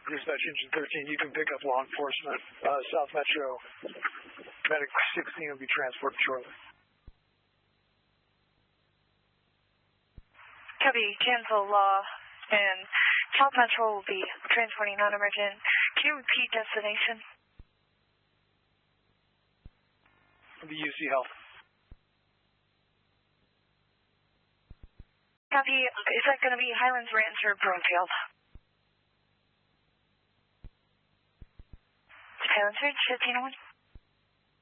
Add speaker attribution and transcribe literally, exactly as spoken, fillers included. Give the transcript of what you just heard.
Speaker 1: Dispatch Engine thirteen, you can pick up law enforcement. Uh, South Metro Medic sixteen will be transported shortly.
Speaker 2: Copy, cancel law, and South Metro will be transporting non-emergent. Can you repeat destination?
Speaker 1: The U C Health.
Speaker 2: Copy, is that going to be Highlands Ranch or Broomfield? Highlands Ranch, fifteen oh one.